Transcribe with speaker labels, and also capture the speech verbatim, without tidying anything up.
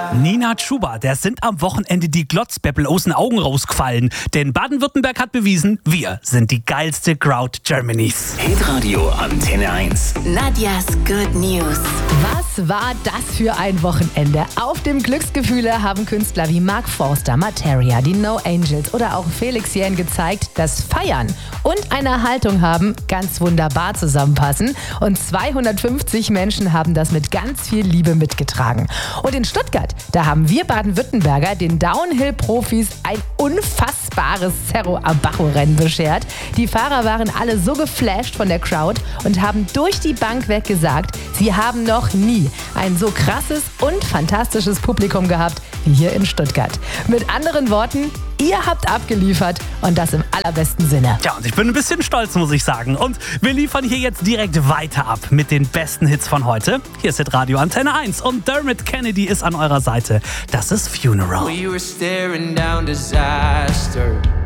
Speaker 1: Nina Chuba, der sind am Wochenende die Glotzbeppel aus den Augen rausgefallen. Denn Baden-Württemberg hat bewiesen, wir sind die geilste Crowd Germanys.
Speaker 2: Hitradio Antenne eins.
Speaker 3: Nadjas Good News.
Speaker 4: Was war das für ein Wochenende? Auf dem Glücksgefühle haben Künstler wie Mark Forster, Materia, die No Angels oder auch Felix Jähn gezeigt, dass Feiern und eine Haltung haben ganz wunderbar zusammenpassen. Und zweihundertfünfzig Menschen haben das mit ganz viel Liebe mitgetragen. Und in Stuttgart, da haben wir Baden-Württemberger den Downhill-Profis ein unfassbares Cerro-Abajo-Rennen beschert. Die Fahrer waren alle so geflasht von der Crowd und haben durch die Bank weg gesagt, sie haben noch nie ein so krasses und fantastisches Publikum gehabt wie hier in Stuttgart. Mit anderen Worten, ihr habt abgeliefert und das im allerbesten Sinne.
Speaker 1: Ja, und ich bin ein bisschen stolz, muss ich sagen. Und wir liefern hier jetzt direkt weiter ab mit den besten Hits von heute. Hier ist Hitradio Antenne eins und Dermot Kennedy ist an eurer Seite. Das ist Funeral.
Speaker 5: We were staring down disaster.